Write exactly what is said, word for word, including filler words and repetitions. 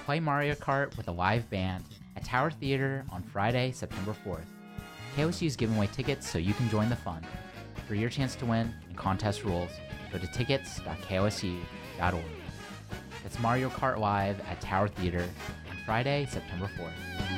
play Mario Kart with a live band at Tower Theater on Friday, September fourth. K O S U is giving away tickets so you can join the fun. For your chance to win and contest rules, go to tickets dot k o s u dot org. That's Mario Kart Live at Tower Theater on Friday, September fourth.